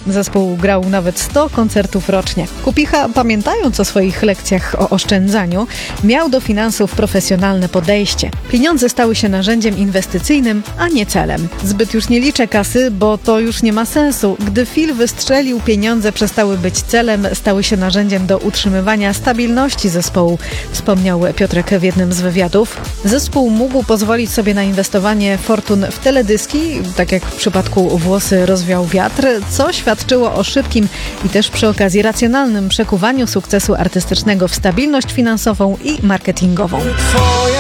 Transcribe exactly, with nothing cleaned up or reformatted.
Zespół grał nawet sto koncertów rocznie. Kupicha, pamiętając o swoich lekcjach o oszczędzaniu, miał do finansów profesjonalne podejście. Pieniądze stały się narzędziem inwestycyjnym, a nie celem. Zbyt już nie liczę kasy, bo to już nie ma sensu. Gdy Phil wystrzelił, pieniądze przestały być celem, stały się narzędziem do utrzymywania stabilności zespołu, wspomniał Piotrek w jednym z wywiadów. Zespół mógł pozwolić sobie na inwestowanie fortun w teledyski, tak jak w przypadku Włosy rozwiał wiatr, co świadczyło o szybkim i też przy okazji racjonalnym przekuwaniu sukcesu artystycznego w stabilność finansową i marketingową.